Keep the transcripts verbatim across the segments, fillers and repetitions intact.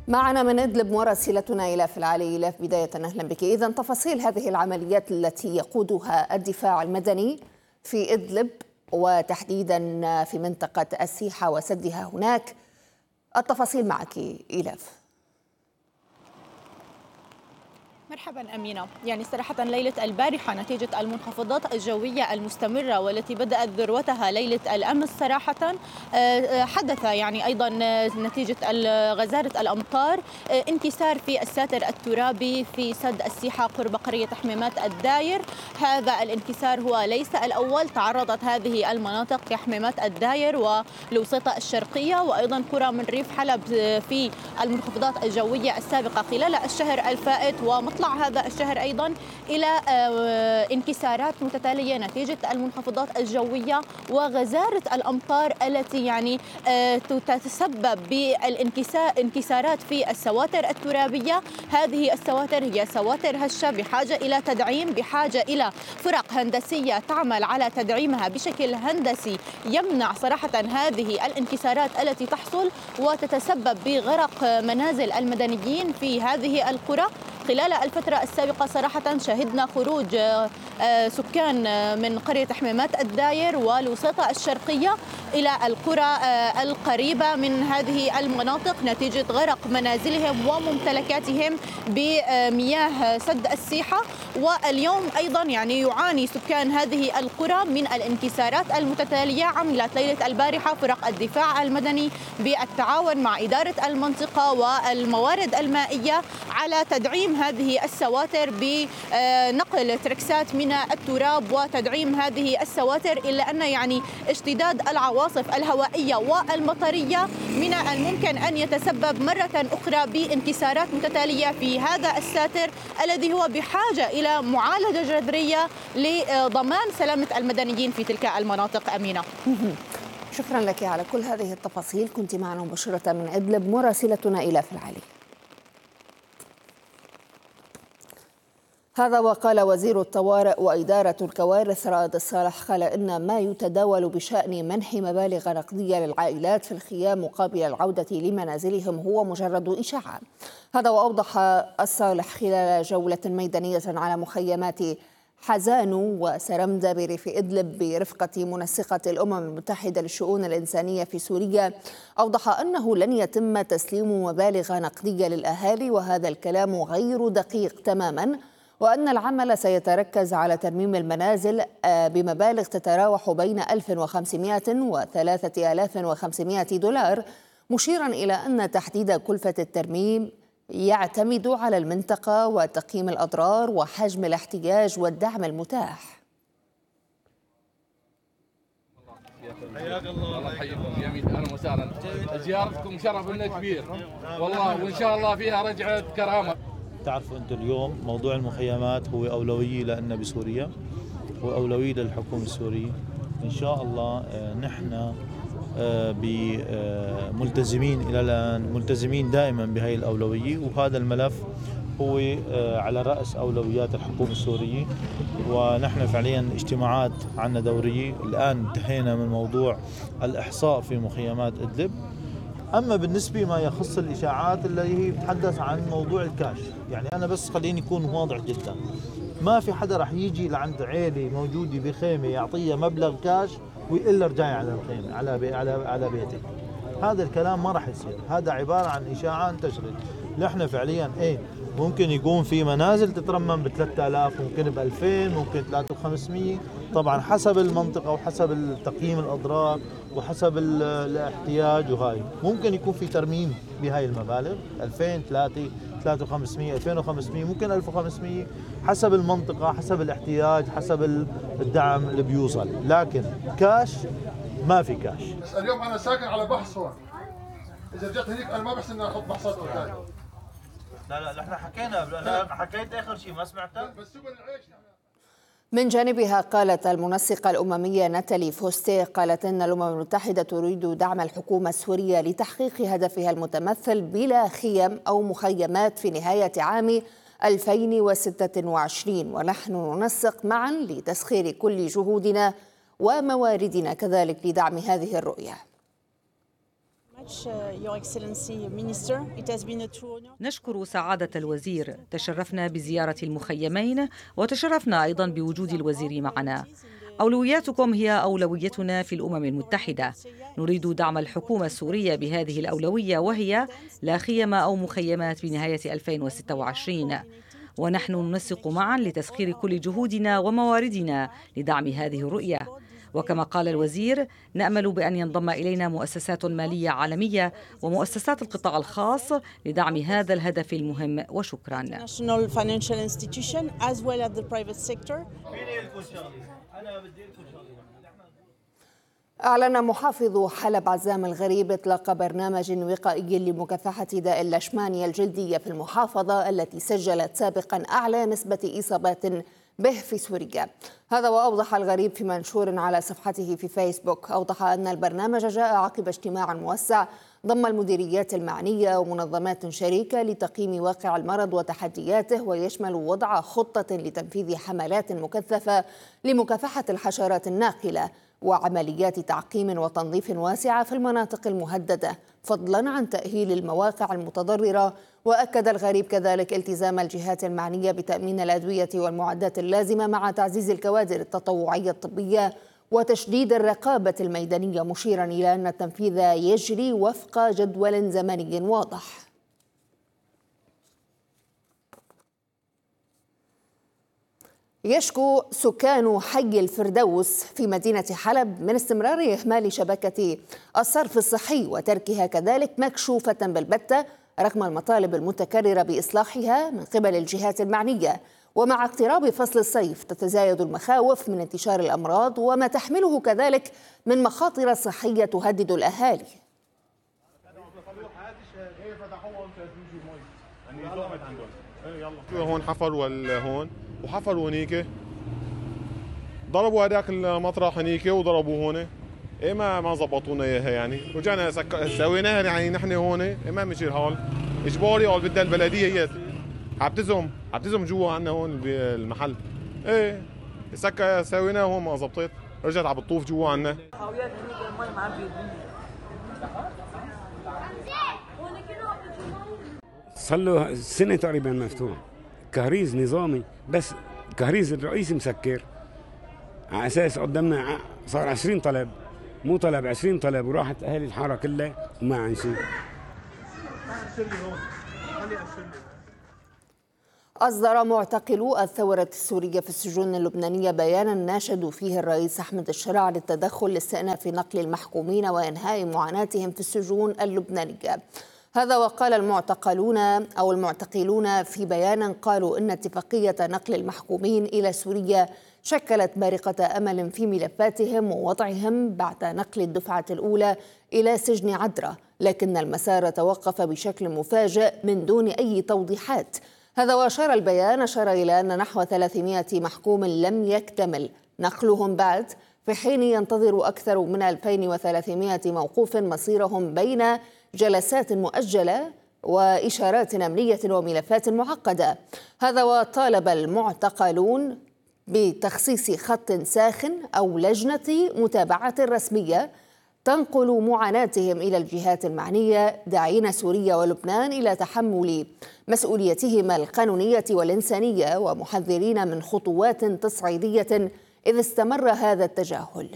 معنا من إدلب مراسلتنا إيلاف العلي. إيلاف، بداية أهلا بك. إذن تفاصيل هذه العمليات التي يقودها الدفاع المدني في إدلب وتحديدا في منطقة السيحة وسدها هناك، التفاصيل معك إيلاف. مرحبا أمينة. يعني صراحة ليلة البارحة نتيجة المنخفضات الجوية المستمرة والتي بدأت ذروتها ليلة الأمس صراحة حدث يعني أيضا نتيجة غزارة الأمطار انكسار في الساتر الترابي في سد السيحة قرب قرية حميمات الداير. هذا الانكسار هو ليس الأول، تعرضت هذه المناطق كحميمات الداير ولوسيطة الشرقية وأيضا قرى من ريف حلب في المنخفضات الجوية السابقة خلال الشهر الفائت ومطلع هذا الشهر أيضا إلى انكسارات متتالية نتيجة المنخفضات الجوية وغزارة الأمطار التي يعني تتسبب بالانكسارات في السواتر الترابية. هذه السواتر هي سواتر هشة بحاجة إلى تدعيم، بحاجة إلى فرق هندسية تعمل على تدعيمها بشكل هندسي يمنع صراحة هذه الانكسارات التي تحصل وتتسبب بغرق منازل المدنيين في هذه القرى. خلال الفترة السابقة صراحة شهدنا خروج سكان من قرية حميمات الداير ولوسيطة الشرقية إلى القرى القريبة من هذه المناطق نتيجة غرق منازلهم وممتلكاتهم بمياه سد السيحة. واليوم أيضا يعني يعاني سكان هذه القرى من الانكسارات المتتالية. عملت ليلة البارحة فرق الدفاع المدني بالتعاون مع إدارة المنطقة والموارد المائية على تدعيم هذه السواتر بنقل تركسات من التراب وتدعيم هذه السواتر، إلا أن يعني اشتداد العواصف الهوائية والمطرية من الممكن أن يتسبب مرة أخرى بانكسارات متتالية في هذا الساتر الذي هو بحاجة إلى معالجة جذرية لضمان سلامة المدنيين في تلك المناطق. أمينة، شكرا لك على كل هذه التفاصيل. كنت معنا مباشرة من إدلب مراسلتنا إيلاف العلي. هذا وقال وزير الطوارئ وإدارة الكوارث رائد الصالح قال إن ما يتداول بشأن منح مبالغ نقدية للعائلات في الخيام مقابل العودة لمنازلهم هو مجرد إشاعة. هذا وأوضح الصالح خلال جولة ميدانية على مخيمات حزانو وسرمدة في إدلب برفقة منسقة الأمم المتحدة للشؤون الإنسانية في سوريا، أوضح أنه لن يتم تسليم مبالغ نقدية للأهالي وهذا الكلام غير دقيق تماما، وأن العمل سيتركز على ترميم المنازل بمبالغ تتراوح بين ألف وخمسمائة وثلاثة آلاف وخمسمائة دولار، مشيرا إلى أن تحديد كلفة الترميم يعتمد على المنطقة وتقييم الأضرار وحجم الاحتياج والدعم المتاح. حياك الله. الله يحييكم جميعا، اهلا وسهلا. زيارتكم شرف لنا كبير والله، وان شاء الله فيها رجعه كرامه. تعرفوا انتم اليوم موضوع المخيمات هو اولويه لنا بسوريا واولويه للحكومه السوريه. ان شاء الله نحن ملتزمين الى الان، ملتزمين دائما بهي الاولويه، وهذا الملف هو على راس اولويات الحكومه السوريه. ونحن فعليا اجتماعات عنا دوريه. الان انتهينا من موضوع الاحصاء في مخيمات ادلب. أما بالنسبة ما يخص الإشاعات اللي هي بتتحدث عن موضوع الكاش، يعني أنا بس خليني أكون واضح جدا، ما في حدا رح يجي لعند عيلة موجودة بخيمة يعطيها مبلغ كاش ويقول له ارجعي على الخيمة على بي على على بيتك. هذا الكلام ما رح يصير، هذا عبارة عن إشاعة انتشرت. نحن فعليا إيه ممكن يكون في منازل تترمم ب ثلاثة آلاف، ممكن ب ألفين، ممكن ثلاثة آلاف وخمسمائة، طبعا حسب المنطقة وحسب تقييم الأضرار وحسب الاحتياج. وهاي ممكن يكون في ترميم بهاي المبالغ ألفين، ثلاثة، ثلاثة آلاف وخمسمائة، ألفين وخمسمائة، ممكن ألف وخمسمائة، حسب المنطقة، حسب الاحتياج، حسب الدعم اللي بيوصل. لكن كاش ما في كاش. اليوم أنا ساكن على بحص هون، إذا رجعت هنيك أنا ما بحس إني أخذ بحصات ثاني. لا لا احنا حكينا، انا حكيت اخر شيء ما سمعته. من جانبها قالت المنسقة الأممية ناتالي فوستي قالت إن الأمم المتحدة تريد دعم الحكومة السورية لتحقيق هدفها المتمثل بلا خيم أو مخيمات في نهاية عام ألفين وستة وعشرين، ونحن ننسق معا لتسخير كل جهودنا ومواردنا كذلك لدعم هذه الرؤية. نشكر سعادة الوزير، تشرفنا بزيارة المخيمين وتشرفنا أيضا بوجود الوزير معنا. أولوياتكم هي أولويتنا في الأمم المتحدة. نريد دعم الحكومة السورية بهذه الأولوية، وهي لا خيم أو مخيمات بنهاية ألفين وستة وعشرين، ونحن ننسق معا لتسخير كل جهودنا ومواردنا لدعم هذه الرؤية. وكما قال الوزير، نأمل بأن ينضم إلينا مؤسسات مالية عالمية ومؤسسات القطاع الخاص لدعم هذا الهدف المهم. وشكرا. أعلن محافظ حلب عزام الغريب إطلاق برنامج وقائي لمكافحة داء اللشمانية الجلدية في المحافظة التي سجلت سابقا أعلى نسبة إصابات به في سوريا. هذا وأوضح الغريب في منشور على صفحته في فيسبوك، أوضح أن البرنامج جاء عقب اجتماع موسع ضم المديريات المعنية ومنظمات شريكة لتقييم واقع المرض وتحدياته، ويشمل وضع خطة لتنفيذ حملات مكثفة لمكافحة الحشرات الناقلة وعمليات تعقيم وتنظيف واسعة في المناطق المهددة، فضلا عن تأهيل المواقع المتضررة. وأكد الغريب كذلك التزام الجهات المعنية بتأمين الأدوية والمعدات اللازمة مع تعزيز الكوادر التطوعية الطبية وتشديد الرقابة الميدانية، مشيرا إلى أن التنفيذ يجري وفق جدول زمني واضح. يشكو سكان حي الفردوس في مدينة حلب من استمرار إهمال شبكة الصرف الصحي وتركها كذلك مكشوفة بالبتة رغم المطالب المتكررة بإصلاحها من قبل الجهات المعنية. ومع اقتراب فصل الصيف تتزايد المخاوف من انتشار الأمراض وما تحمله كذلك من مخاطر صحية تهدد الأهالي. هون حفر ولا هون وحفروا هنيك، ضربوا هذاك المطرح هنيك وضربوا هون، ايه ما ما زبطونا اياها يعني، رجعنا سك... سويناها يعني نحن هون، ايه ما مشي الحال، اجباري او بدها البلديه هي عبتزهم عبتزهم جوا عنا هون بالمحل، ايه سك سويناها هون ما زبطت، رجعت عم بتطوف جوا عنا. صار له سنه تقريبا مفتوح، كهريز نظامي بس كهريز الرئيسي مسكر، على اساس قدامنا صار عشرين طلب، مو طلب عشرين طلب، وراحت اهالي الحاره كلها وما عن شيء. أصدر معتقلو الثورة السورية في السجون اللبنانية بيانا ناشدوا فيه الرئيس أحمد الشرع للتدخل لاستئناف نقل المحكومين وإنهاء معاناتهم في السجون اللبنانية. هذا وقال المعتقلون أو المعتقلون في بيان، قالوا إن اتفاقية نقل المحكومين إلى سوريا شكلت بارقة أمل في ملفاتهم ووضعهم بعد نقل الدفعة الأولى إلى سجن عدرا، لكن المسار توقف بشكل مفاجئ من دون أي توضيحات. هذا وأشار البيان أشار إلى أن نحو ثلاثمائة محكوم لم يكتمل نقلهم بعد، في حين ينتظر أكثر من ألفين وثلاثمائة موقوف مصيرهم بين جلسات مؤجلة وإشارات أمنية وملفات معقدة. هذا وطالب المعتقلون بتخصيص خط ساخن أو لجنة متابعة رسمية تنقل معاناتهم إلى الجهات المعنية، داعين سوريا ولبنان إلى تحمل مسؤوليتهما القانونية والإنسانية، ومحذرين من خطوات تصعيدية إذا استمر هذا التجاهل.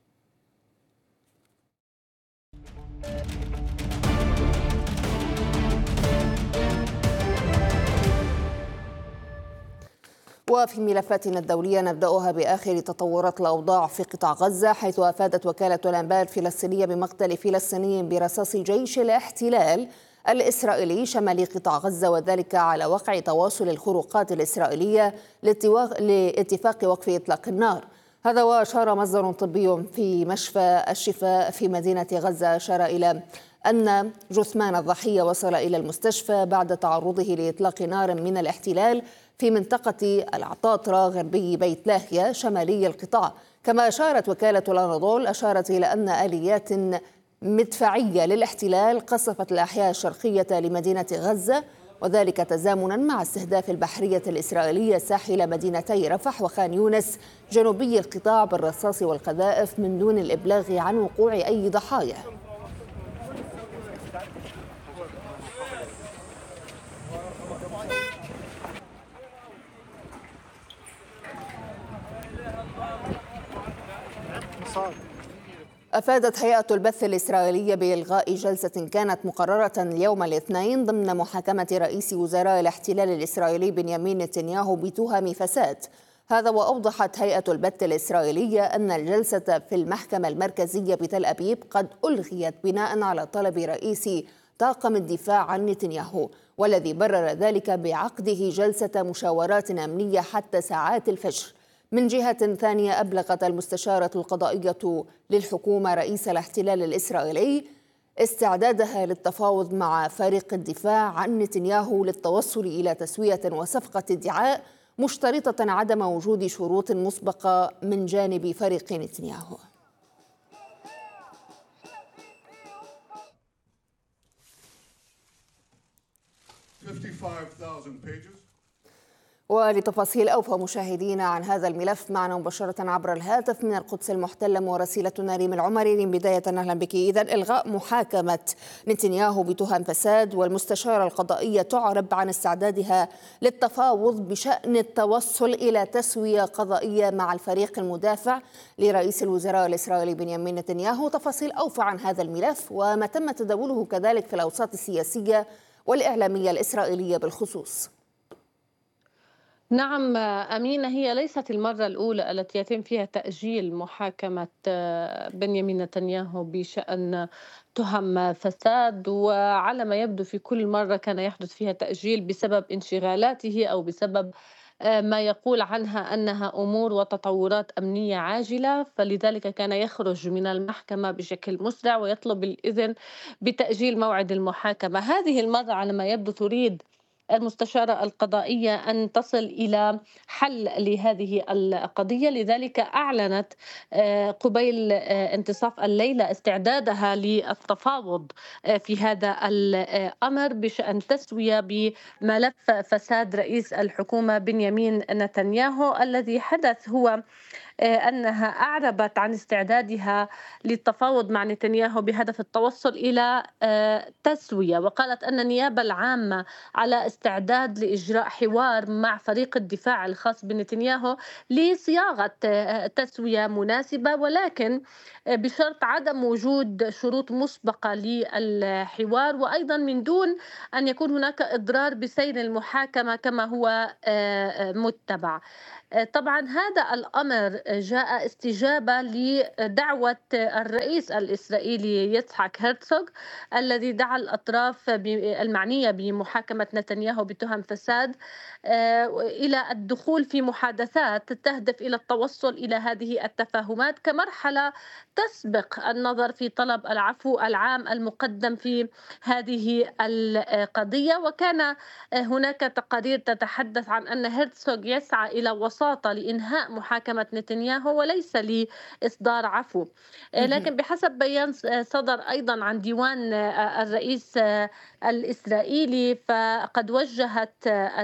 وفي ملفاتنا الدولية نبدأها بآخر تطورات الأوضاع في قطاع غزة، حيث أفادت وكالة الأنباء الفلسطينية بمقتل فلسطيني برصاص جيش الاحتلال الإسرائيلي شمال قطاع غزة، وذلك على وقع تواصل الخروقات الإسرائيلية لاتفاق وقف إطلاق النار. هذا وأشار مصدر طبي في مشفى الشفاء في مدينة غزة، أشار إلى أن جثمان الضحية وصل إلى المستشفى بعد تعرضه لإطلاق نار من الاحتلال في منطقة العطاطرة غربي بيت لاهيا شمالي القطاع. كما أشارت وكالة الأناضول أشارت إلى أن آليات مدفعية للاحتلال قصفت الأحياء الشرقية لمدينة غزة، وذلك تزامنا مع استهداف البحرية الإسرائيلية ساحل مدينتي رفح وخان يونس جنوبي القطاع بالرصاص والقذائف من دون الإبلاغ عن وقوع أي ضحايا. أفادت هيئة البث الإسرائيلية بإلغاء جلسة كانت مقررة اليوم الاثنين ضمن محاكمة رئيس وزراء الاحتلال الإسرائيلي بنيامين نتنياهو بتهم فساد. هذا وأوضحت هيئة البث الإسرائيلية أن الجلسة في المحكمة المركزية بتل أبيب قد ألغيت بناء على طلب رئيس طاقم الدفاع عن نتنياهو، والذي برر ذلك بعقده جلسة مشاورات أمنية حتى ساعات الفجر. من جهة ثانية، أبلغت المستشارة القضائية للحكومة رئيس الاحتلال الإسرائيلي استعدادها للتفاوض مع فريق الدفاع عن نتنياهو للتوصل إلى تسوية وصفقة ادعاء، مشترطة عدم وجود شروط مسبقة من جانب فريق نتنياهو. ولتفاصيل أوفى مشاهدينا عن هذا الملف معنا مباشرة عبر الهاتف من القدس المحتلة مراسلتنا ريم العمري. بداية أهلا بك. إذن إلغاء محاكمة نتنياهو بتهم فساد، والمستشارة القضائية تعرب عن استعدادها للتفاوض بشأن التوصل إلى تسوية قضائية مع الفريق المدافع لرئيس الوزراء الإسرائيلي بنيامين نتنياهو. تفاصيل أوفى عن هذا الملف وما تم تداوله كذلك في الأوساط السياسية والإعلامية الإسرائيلية بالخصوص. نعم أمينة، هي ليست المرة الأولى التي يتم فيها تأجيل محاكمة بنيامين نتنياهو بشأن تهم فساد، وعلى ما يبدو في كل مرة كان يحدث فيها تأجيل بسبب انشغالاته أو بسبب ما يقول عنها أنها أمور وتطورات أمنية عاجلة، فلذلك كان يخرج من المحكمة بشكل مسرع ويطلب الإذن بتأجيل موعد المحاكمة. هذه المرة على ما يبدو تريد المستشارة القضائية أن تصل إلى حل لهذه القضية، لذلك أعلنت قبيل انتصاف الليلة استعدادها للتفاوض في هذا الأمر بشأن تسوية بملف فساد رئيس الحكومة بنيامين نتنياهو. الذي حدث هو أنها أعربت عن استعدادها للتفاوض مع نتنياهو بهدف التوصل إلى تسوية، وقالت أن النيابة العامة على استعداد لإجراء حوار مع فريق الدفاع الخاص بنتنياهو لصياغة تسوية مناسبة، ولكن بشرط عدم وجود شروط مسبقة للحوار، وأيضا من دون أن يكون هناك إضرار بسير المحاكمة كما هو متبع. طبعا هذا الأمر جاء استجابة لدعوة الرئيس الإسرائيلي يتسحق هرتزوغ الذي دعا الأطراف المعنية بمحاكمة نتنياهو بتهم فساد إلى الدخول في محادثات تهدف إلى التوصل إلى هذه التفاهمات كمرحلة تسبق النظر في طلب العفو العام المقدم في هذه القضية. وكان هناك تقارير تتحدث عن أن هرتزوغ يسعى إلى وساطة لإنهاء محاكمة نتنياهو وليس لإصدار عفو، لكن بحسب بيان صدر أيضا عن ديوان الرئيس الإسرائيلي فقد وجهت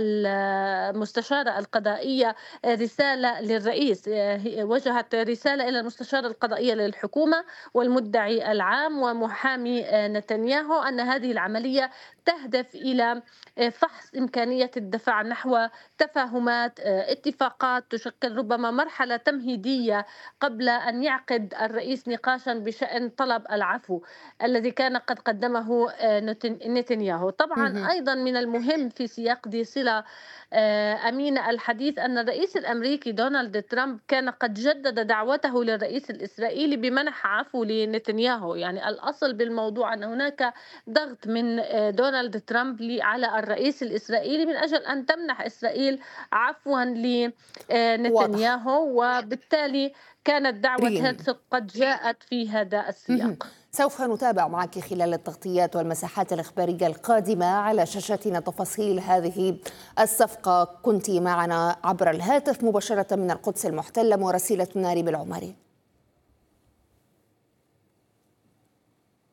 المستشارة القضائية رسالة للرئيس، وجهت رسالة إلى المستشارة القضائية للحكومة والمدعي العام ومحامي نتنياهو أن هذه العملية تهدف إلى فحص إمكانية الدفاع نحو تفاهمات اتفاقات تشكل ربما مرحلة تمهيدية قبل أن يعقد الرئيس نقاشا بشأن طلب العفو الذي كان قد قدمه نتنياهو. طبعا أيضا من المهم في سياق دي صلة أمينة الحديث أن الرئيس الأمريكي دونالد ترامب كان قد جدد دعوته للرئيس الإسرائيلي بمنح عفو لنتنياهو. يعني الأصل بالموضوع أن هناك ضغط من دونالد ترامب على الرئيس الإسرائيلي من أجل أن تمنح إسرائيل عفوا لنتنياهو، وبالتالي كانت دعوة هرتزوغ قد جاءت في هذا السياق. سوف نتابع معك خلال التغطيات والمساحات الإخبارية القادمة على شاشتنا تفاصيل هذه الصفقة. كنت معنا عبر الهاتف مباشرة من القدس المحتلة مراسلتنا ريم العمري.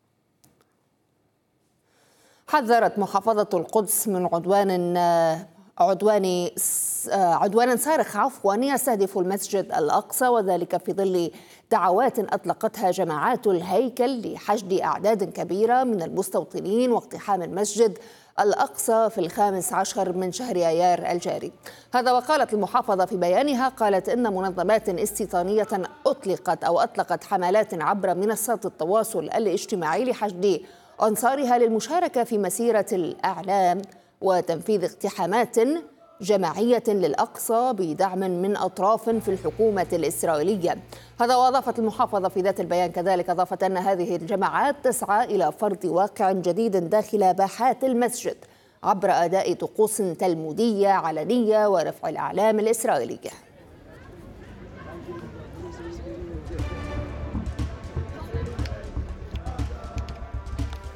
حذرت محافظة القدس من عدوان عدوان عدوانا صارخ عفوا يستهدف المسجد الأقصى، وذلك في ظل دعوات أطلقتها جماعات الهيكل لحشد أعداد كبيرة من المستوطنين واقتحام المسجد الأقصى في الخامس عشر من شهر أيار الجاري. هذا وقالت المحافظة في بيانها، قالت إن منظمات استيطانية أطلقت أو أطلقت حملات عبر منصات التواصل الاجتماعي لحشد أنصارها للمشاركة في مسيرة الأعلام وتنفيذ اقتحامات جماعية للأقصى بدعم من أطراف في الحكومة الإسرائيلية. هذا وأضافت المحافظة في ذات البيان كذلك أضافت أن هذه الجماعات تسعى إلى فرض واقع جديد داخل باحات المسجد عبر أداء طقوس تلمودية علنية ورفع الأعلام الإسرائيلية.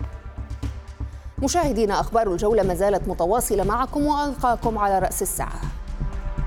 مشاهدينا، أخبار الجولة ما زالت متواصلة معكم وألقاكم على رأس الساعة.